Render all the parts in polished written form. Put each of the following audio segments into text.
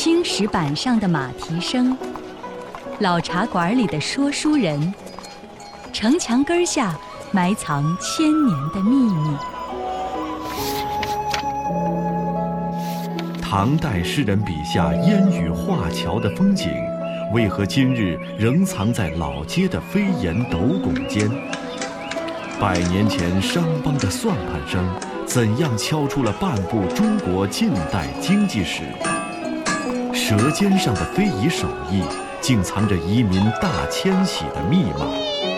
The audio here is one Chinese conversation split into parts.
青石板上的马蹄声，老茶馆里的说书人，城墙根下埋藏千年的秘密。 唐代诗人笔下烟雨画桥的风景，为何今日仍藏在老街的飞檐斗拱间？100年前商帮的算盘声，怎样敲出了半部中国近代经济史？舌尖上的非遗手艺，竟藏着移民大迁徙的密码。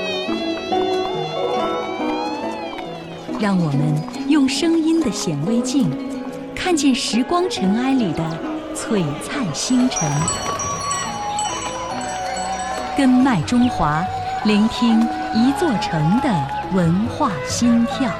让我们用声音的显微镜，看见时光尘埃里的璀璨星辰。根脉中华，聆听一座城的文化心跳。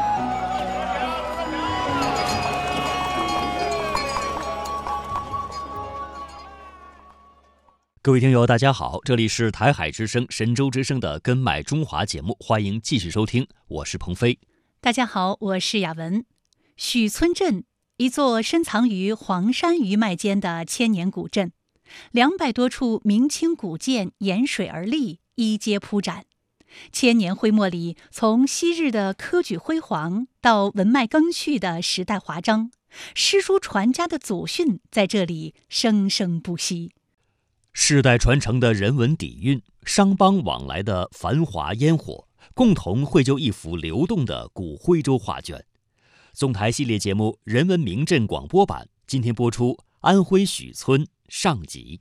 各位听友大家好，这里是台海之声神州之声的根脉中华节目，欢迎继续收听，我是鹏飞。 大家好，我是雅文。许村镇，一座深藏于黄山余脉间的千年古镇，200多处明清古建沿水而立，依街铺展。千年徽墨里，从昔日的科举辉煌到文脉更续的时代华章，诗书传家的祖训在这里生生不息。 世代传承的人文底蕴，商帮往来的繁华烟火，共同绘就一幅流动的古徽州画卷。总台系列节目《人文名镇广播版》今天播出安徽许村上集。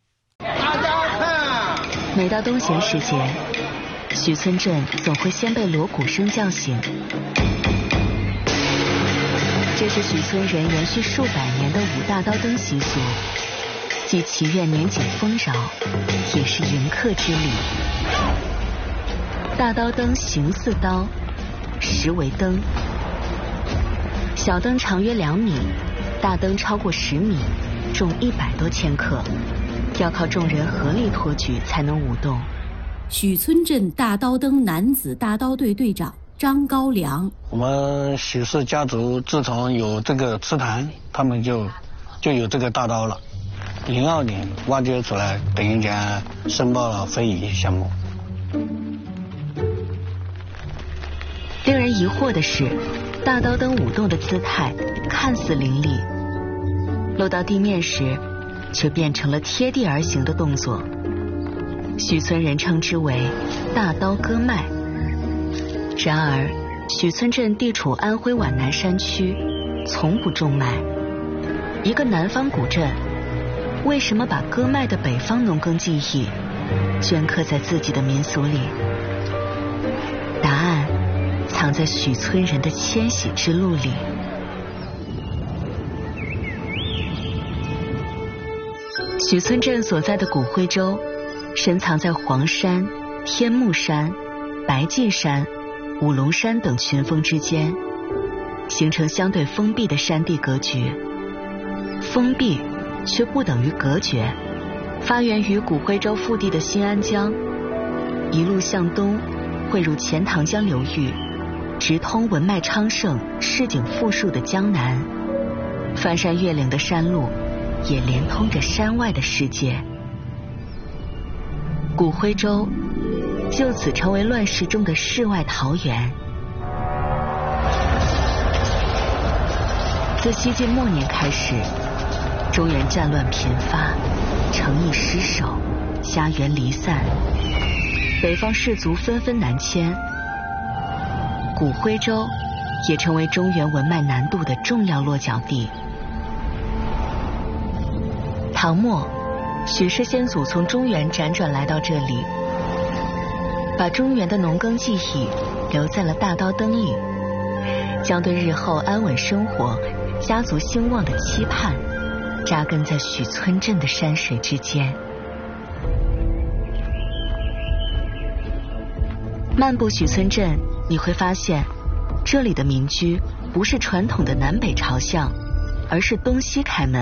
每到冬闲时节，许村镇总会先被锣鼓声叫醒。这是许村人延续数百年的舞大刀灯习俗，既祈愿年景丰饶，也是迎客之礼。大刀灯形似刀，实为灯。小灯长约2米，大灯超过10米，重100多千克，要靠众人合力托举才能舞动。 许村镇大刀灯男子大刀队队长张高良， 我们许氏家族自从有这个祠堂，他们就有这个大刀了。02年挖掘出来，等于讲申报了非遗项目。 令人疑惑的是，大刀灯舞动的姿态看似凌厉，落到地面时却变成了贴地而行的动作。许村人称之为大刀割脉。然而许村镇地处安徽皖南山区，从不种麦。一个南方古镇，为什么把割脉的北方农耕技艺镌刻在自己的民俗里？答案藏在许村人的迁徙之路里。许村镇所在的古徽州，深藏在黄山、天目山、白晋山、五龙山等群峰之间，形成相对封闭的山地格局。封闭却不等于隔绝，发源于古徽州腹地的新安江，一路向东汇入钱塘江流域，直通文脉昌盛、市井富庶的江南。翻山越岭的山路也连通着山外的世界。古徽州就此成为乱世中的世外桃源。自西晋末年开始，中原战乱频发，城邑失守，家园离散，北方士族纷纷南迁，古徽州也成为中原文脉南渡的重要落脚地。唐末，许氏先祖从中原辗转来到这里，把中原的农耕技艺留在了大刀灯里，将对日后安稳生活、家族兴旺的期盼扎根在许村镇的山水之间。漫步许村镇，你会发现这里的民居不是传统的南北朝向，而是东西开门。